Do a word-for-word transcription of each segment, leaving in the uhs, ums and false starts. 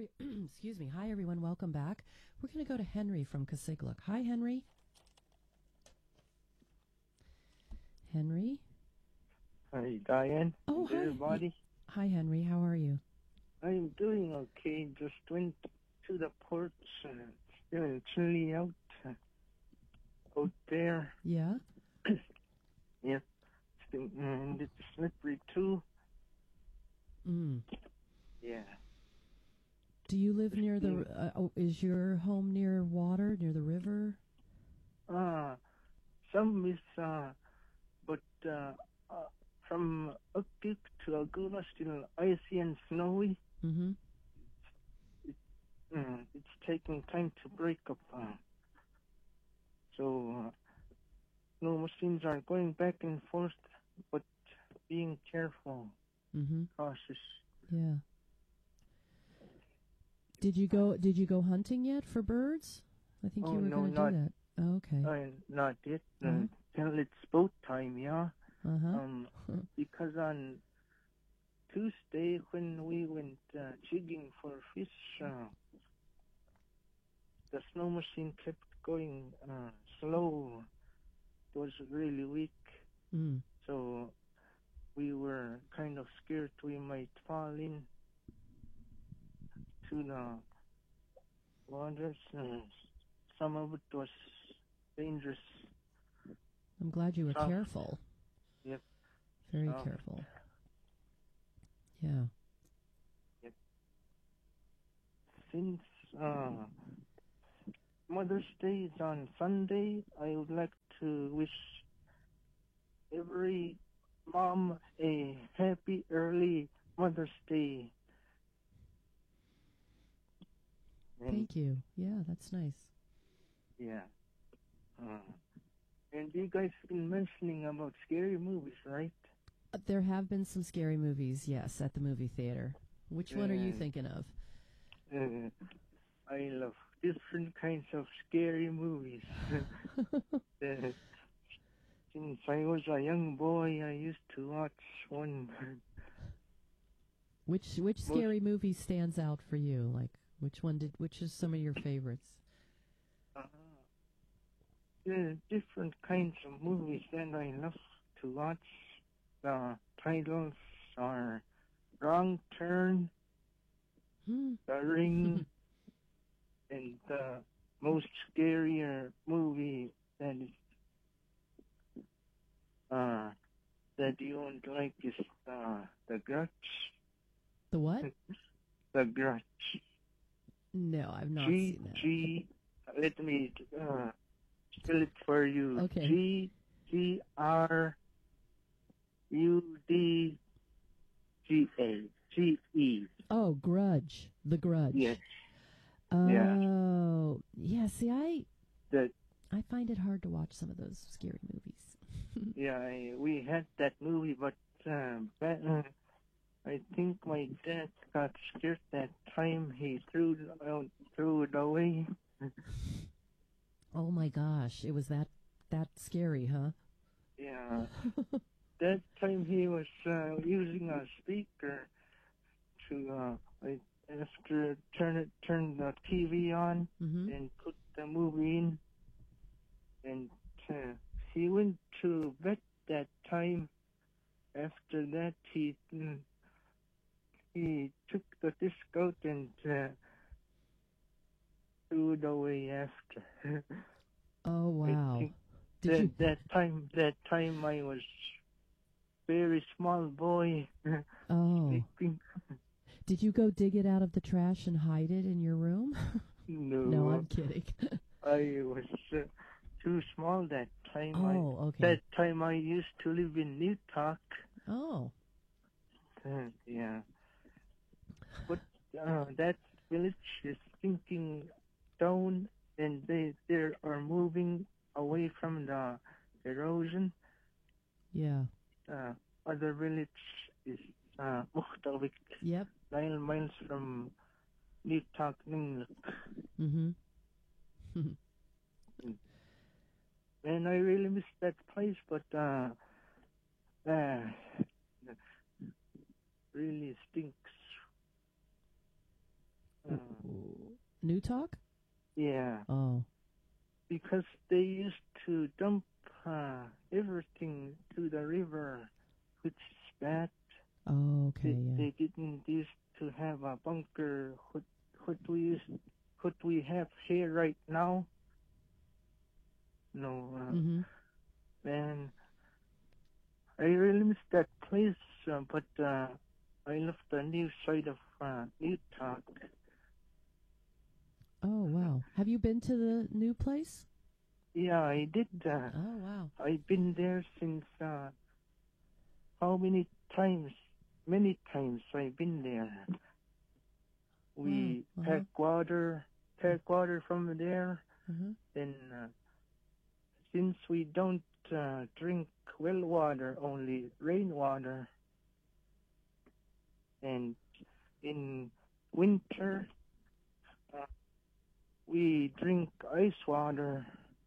every excuse me. Hi, everyone. Welcome back. We're going to go to Henry from Casigluk. Hi, Henry. Henry. Hi, Diane. Oh, hi. Everybody. Hi, Henry. How are you? I'm doing okay. Just went to the porch. Uh, it's feeling chilly out, uh, out there. Yeah? Yep. And it's slippery, too. Mm. Yeah. Do you live near the... Uh, oh, is your home near water, near the river? Uh, some is, uh, but uh, uh, from Ukik to Agula, still icy and snowy. Mm-hmm. It, uh, it's taking time to break up. Uh, so, uh, no machines are going back and forth, but being careful, mm-hmm. cautious. Yeah. Did you go? Did you go hunting yet for birds? I think oh, you were no, going to do that. Oh, okay. Uh, not yet. Uh-huh. Until it's boat time, yeah. Uh-huh. Um, because on Tuesday when we went uh, jigging for fish, uh, the snow machine kept going uh, slow. It was really weak. Mm. So we were kind of scared we might fall in to the waters. Uh, some of it was dangerous. I'm glad you were Soft. careful. Yep. Very Soft. careful. Yeah. Yep. Since uh, Mother's Day is on Sunday, I would like to wish every mom a happy early Mother's Day. And Thank you. Yeah, that's nice. yeah. Uh, and you guys been mentioning about scary movies, right? Uh, there have been some scary movies, yes, at the movie theater. Which uh, one are you thinking of? Uh, I love different kinds of scary movies. uh, since I was a young boy, I used to watch one. Which which scary Most, movie stands out for you? Like which one did? Which is some of your favorites? Uh, there are different kinds of movies that I love to watch. The titles are Wrong Turn, hmm. The Ring, and the most scarier movie that is uh, that you won't like is uh, The Grudge. The what? The Grudge. No, I've not G, seen that. G, let me uh, spell it for you. Okay. G, G, R, U, D, G, A, G, E. Oh, Grudge. The Grudge. Yes. Oh, yeah. yeah see, I that, I find it hard to watch some of those scary movies. yeah, I, we had that movie, but uh, back, uh, I think my dad got scared that time. He threw it out, threw it away. Oh my gosh, it was that that scary, huh? Yeah. That time he was uh, using a speaker to uh, I, after turn it turn the T V on mm-hmm. and put the movie in, and uh, he went to bed that time. After that, he mm, he took the disc out and uh, threw it away after. Oh wow! Did that, you... that time, that time I was very small boy. Oh. Did you go dig it out of the trash and hide it in your room? No. No, I'm kidding. I was uh, too small that time. Oh, I, okay. That time I used to live in Newtalk. Oh. Uh, yeah. But uh, that village is sinking down, and they they are moving away from the erosion. Yeah. Uh, other village is uh, Muhtawik. Yep. Nine miles from Newtalk, Ningluk. Mm-hmm. And I really miss that place, but uh, uh, really stinks. Uh, New Talk? Yeah, Oh. because they used to dump uh, everything to the river, which is bad. Oh, okay, They, yeah. they didn't used to have a bunker. What what we used, what we have here right now. No, uh, Mm-hmm. man, I really miss that place. Uh, but uh, I love the new side of uh, New Talk. Oh, wow. Have you been to the new place? Yeah, I did. Uh, Oh, wow. I've been there since uh, how many times? Many times I've been there. We Wow. pack water, pack water from there. Uh-huh. Then, uh, since we don't uh, drink well water, only rainwater, and in winter uh, we drink ice water.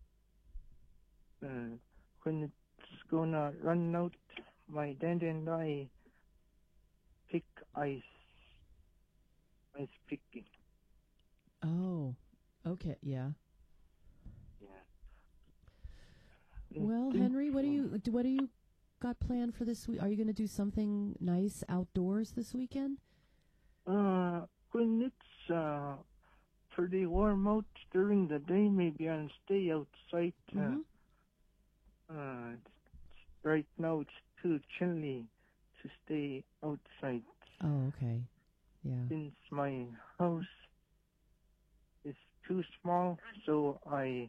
Uh, when it's gonna run out, my dad and I pick ice, ice picking. Oh, okay, yeah. Yeah. Well, Think, Henry, what do um, you do? What do you got planned for this week? Are you going to do something nice outdoors this weekend? Uh, when it's uh pretty warm out during the day, maybe I'll stay outside. Uh, Mm-hmm. uh, right now it's too chilly to stay outside Oh, okay. Yeah. since my house is too small. So I,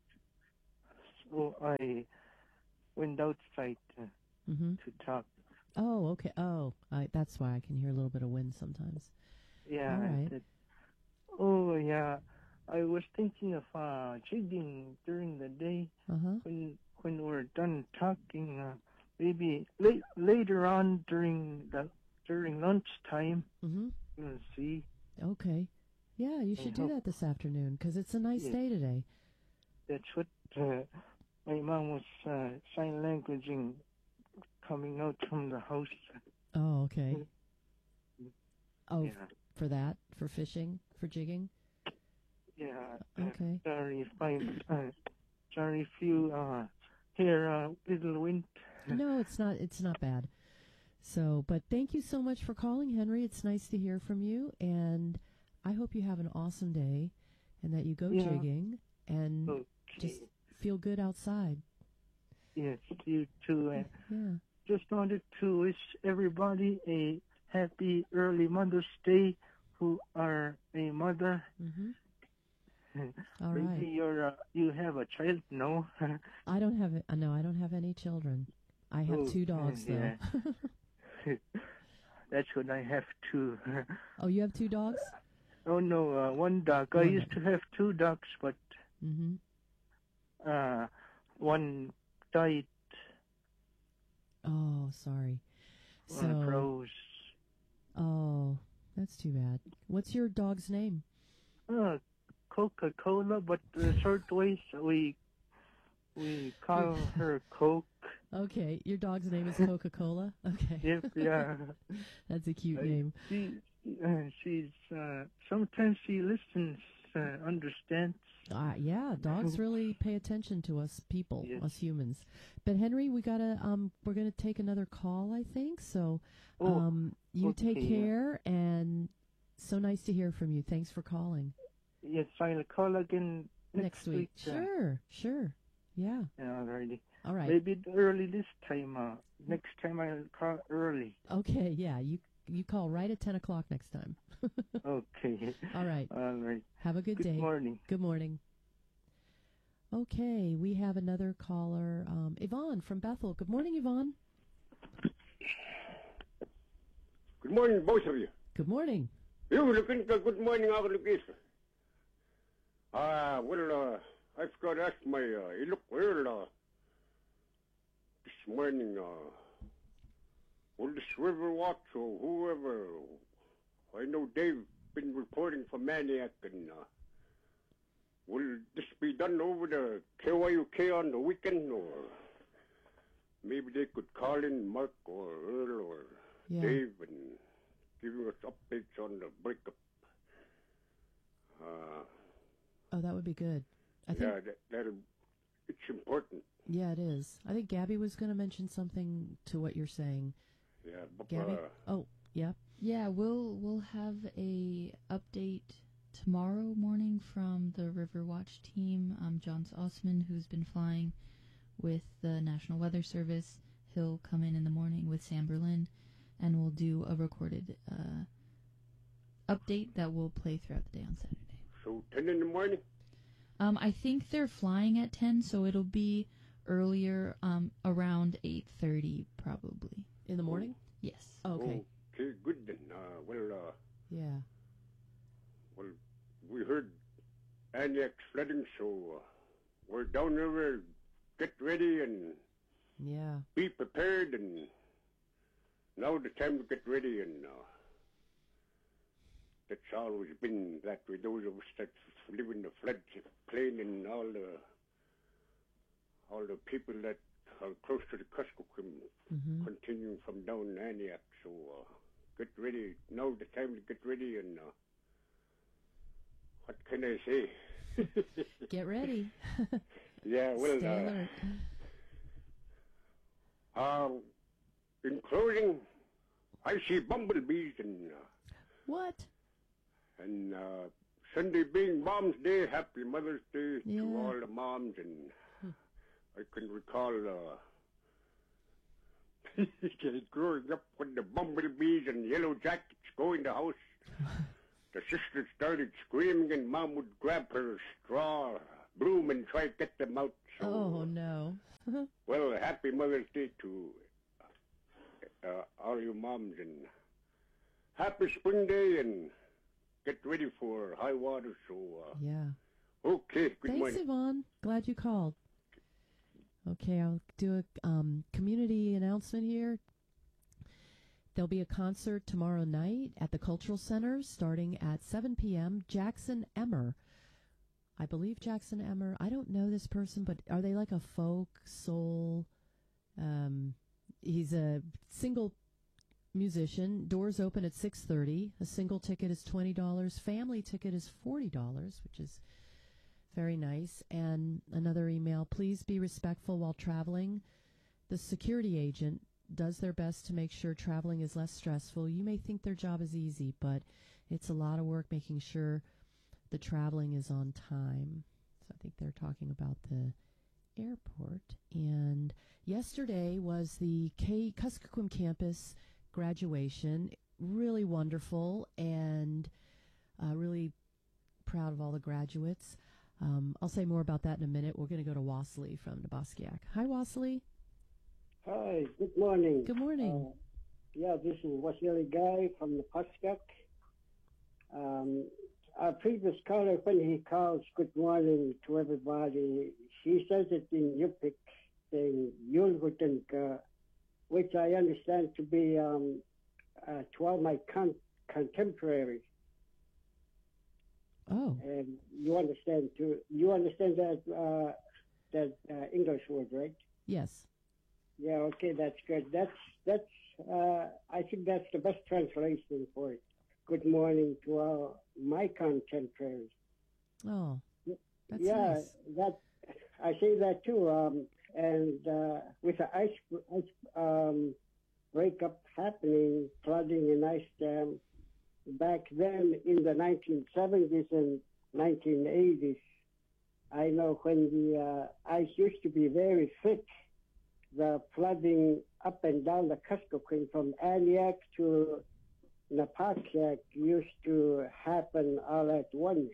so I went outside uh, Mm-hmm. to talk. Oh, okay. Oh, I, that's why I can hear a little bit of wind sometimes. Yeah. All right. That, oh yeah. I was thinking of uh, jigging during the day. Uh-huh. when when we're done talking, uh, maybe late, later on during the during lunchtime, Mm-hmm. we'll see. Okay. Yeah, you I should do hope that this afternoon because it's a nice Yes. day today. That's what uh, my mom was uh, sign languaging coming out from the house. Oh, okay. Oh, Yeah, f- for that, for fishing, for jigging. yeah. uh, Okay. Sorry if I'm uh, sorry if you uh, hear a little wind. No, it's not. It's not bad. So, but thank you so much for calling, Henry. It's nice to hear from you, and I hope you have an awesome day, and that you go Yeah. jigging and Okay. just feel good outside. Yes, you too. Uh, Yeah. just wanted to wish everybody a happy early Mother's Day who are a mother. Mm-hmm. All Maybe right. you're uh, you have a child, no? I don't have it. Uh, no, I don't have any children. I have Oh, two dogs, yeah. though. That's what I have too. Oh, you have two dogs? Oh no, uh, one dog. I One used dog. to have two dogs, but Mm-hmm. uh, one died. Oh, sorry. One So, froze. oh, that's too bad. What's your dog's name? Uh, Coca-Cola, but the short ways we we call her Coke. Okay, your dog's name is Coca-Cola? Okay. Yep, yeah. That's a cute I- name. She, uh, she's, uh, sometimes she listens, uh, understands. Uh, yeah, dogs really pay attention to us people, Yes. us humans. But Henry, we gotta, um, we're gonna take another call, I think. So, Oh, um, you take okay, yeah. care, and so nice to hear from you. Thanks for calling. Yes, I'll call again next, Next week. uh, Sure, sure. Yeah. yeah, alrighty. All right. Maybe early this time. Uh, next time I'll call early. Okay. Yeah. You you call right at ten o'clock next time. Okay. All right. Alright. Have a good, Good day. morning. Good morning. Okay, we have another caller, um, Yvonne from Bethel. Good morning, Yvonne. Good morning, both of you. Good morning. You looking for good morning, ako location. Ah, well, uh, I forgot to ask my, uh, you look well, uh, this morning, uh, will this river watch or whoever, I know Dave been reporting for Maniac, and, uh, will this be done over the K Y U K on the weekend, or maybe they could call in Mark or Earl or Yeah. Dave and giving us updates on the breakup. Uh, Gabby was going to mention something to what you're saying. Yeah, but, Gabby? uh, Oh, yeah. Yeah, we'll we'll have a update tomorrow morning from the Riverwatch team. Um, John Osman, who's been flying with the National Weather Service, he'll come in in the morning with Sam Berlin, and we'll do a recorded uh, update that will play throughout the day on Saturday. So ten in the morning? Um, I think they're flying at ten, so it'll be earlier, um, around eight thirty probably. In the morning? Yes. Oh, okay. Okay, good then. Uh, well, uh, Yeah. well, we heard Aniak's flooding, so uh, we're down there. We'll get ready and Yeah. be prepared, and now the time to get ready, and uh, that's always been that way. Those of us that live in the floodplain and all the all the people that are close to the Kuskokwim, Mm-hmm. continuing from down Aniak. So uh, get ready. Now the time to get ready, and uh, what can I say? Get ready. Yeah, well, Stay uh, alert. Um, in closing, I see bumblebees and uh, What? and uh, Sunday being Mom's Day, Happy Mother's Day Yeah. to all the moms, and I can recall uh, growing up when the bumblebees and yellow jackets go in the house. The sisters started screaming, and Mom would grab her straw broom and try to get them out. So, Oh, no. well, Happy Mother's Day to uh, all you moms, and happy spring day, and get ready for high water. So, uh, Yeah. okay, good Thanks, morning. Yvonne. Glad you called. Okay, I'll do a um, community announcement here. There'll be a concert tomorrow night at the Cultural Center starting at seven p.m. Jackson Emmer. I believe Jackson Emmer. I don't know this person, but are they like a folk, soul? Um, he's a single musician. Doors open at six thirty. A single ticket is twenty dollars. Family ticket is forty dollars, which is very nice. And another email, please be respectful while traveling. The security agent does their best to make sure traveling is less stressful. You may think their job is easy, but it's a lot of work making sure the traveling is on time. So I think they're talking about the airport. And yesterday was the K Kuskokwim campus graduation. Really wonderful, and uh, really proud of all the graduates. Um, I'll say more about that in a minute. We're going to go to Wassily from Nebaskiak. Hi, Wassily. Hi, good morning. Good morning. Uh, yeah, this is Vasily Guy from the Nebaskiak. Um, our previous caller, when he calls good morning to everybody, he says it in Yupik, saying Yulgutenka, which I understand to be um, uh, to all my con- contemporaries. Oh, And you understand too. You understand that uh, that uh, English word, right? yes. Yeah, okay, that's good. That's that's. Uh, I think that's the best translation for it. Good morning to all my contemporaries. Oh, that's yeah, nice. that I say that too. Um, and uh, with the ice ice um, breakup happening, flooding in ice dam back then in the nineteen seventies and nineteen eighties, I know when the uh, ice used to be very thick. The flooding up and down the Kuskokwim from Aniak to Nebaskiak used to happen all at once.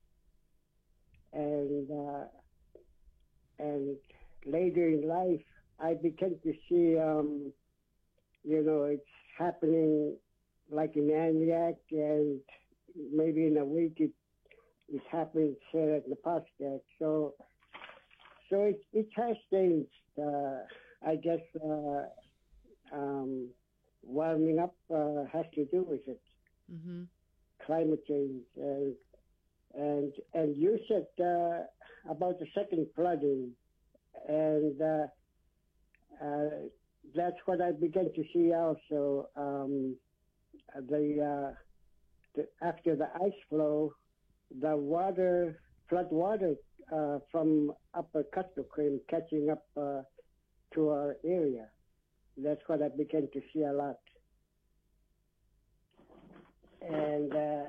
And uh, and later in life, I began to see, um, you know, it's happening like in Aniak, and maybe in a week it it happens uh, at Nebaskiak. So so it it has changed. Uh, I guess uh, um, warming up uh, has to do with it. Mm-hmm. Climate change, and and and you said uh, about the second flooding, and uh, uh, that's what I began to see also. Um, the, uh, the after the ice flow, the water, flood water uh, from upper Kuskokwim catching up uh, to our area. That's what I began to see a lot. And uh,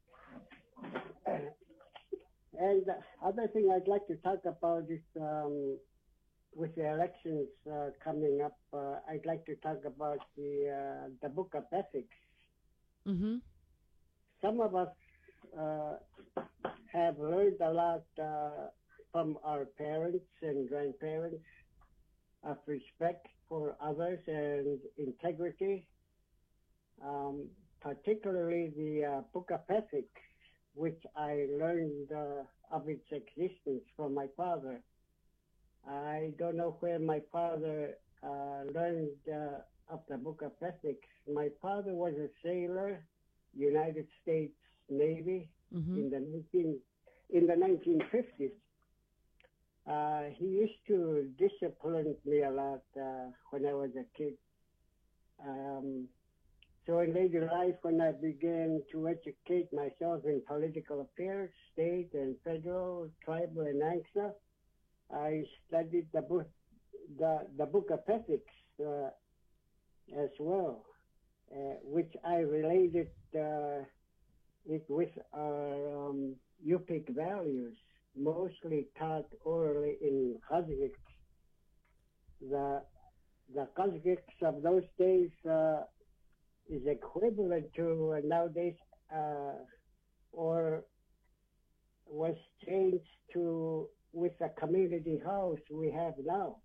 and the other thing I'd like to talk about is um, with the elections uh, coming up, uh, I'd like to talk about the uh, the Book of Ethics. Mm-hmm. Some of us uh, have learned a lot uh, from our parents and grandparents of respect for others and integrity, um, particularly the uh, Book of Ethics, which I learned uh, of its existence from my father. I don't know where my father uh, learned uh, of the Book of Ethics. My father was a sailor, United States Navy, Mm-hmm. in the nineteen in the nineteen fifties. Uh, he used to discipline me a lot uh, when I was a kid. Um, so in later life, when I began to educate myself in political affairs, state and federal, tribal and A N C S A, I studied the book, the, the Book of Ethics uh, as well, uh, which I related uh, it with our um, Yupik values, mostly taught orally in Kazakh. The the Kazakhs of those days uh, is equivalent to uh, nowadays, uh, or was changed to with the community house we have now.